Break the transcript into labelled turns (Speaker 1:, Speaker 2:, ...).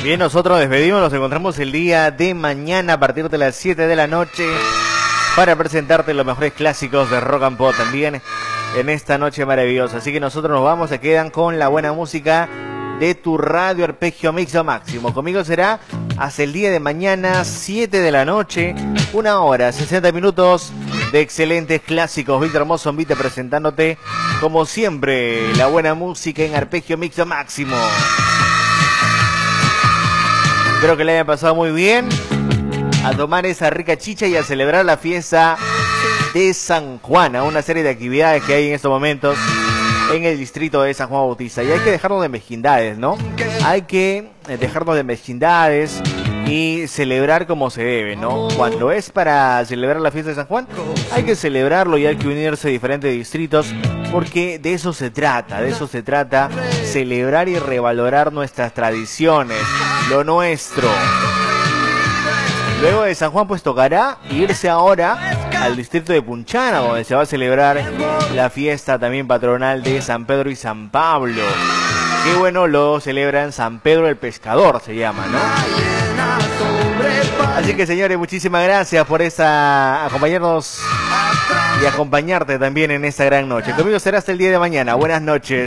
Speaker 1: Bien, nosotros despedimos, nos encontramos el día de mañana a partir de las 7 de la noche para presentarte los mejores clásicos de Rock and Pop también en esta noche maravillosa. Así que nosotros nos vamos, se quedan con la buena música de tu radio Arpegio Mixto Máximo. Conmigo será hasta el día de mañana, 7 de la noche, 1 hora, 60 minutos de excelentes clásicos. Víctor Mozonvite presentándote, como siempre, la buena música en Arpegio Mixto Máximo. Espero que le hayan pasado muy bien, a tomar esa rica chicha y a celebrar la fiesta de San Juan, a una serie de actividades que hay en estos momentos en el distrito de San Juan Bautista. Y hay que dejarnos de mezquindades, ¿no? Hay que dejarnos de mezquindades y celebrar como se debe, ¿no? Cuando es para celebrar la fiesta de San Juan, hay que celebrarlo y hay que unirse a diferentes distritos, porque de eso se trata, celebrar y revalorar nuestras tradiciones, lo nuestro. Luego de San Juan, pues tocará irse ahora al distrito de Punchana, donde se va a celebrar la fiesta también patronal de San Pedro y San Pablo. Qué bueno, lo celebran San Pedro el Pescador, se llama, ¿no? Así que, señores, muchísimas gracias por acompañarnos y acompañarte también en esta gran noche. Conmigo será hasta el día de mañana. Buenas noches.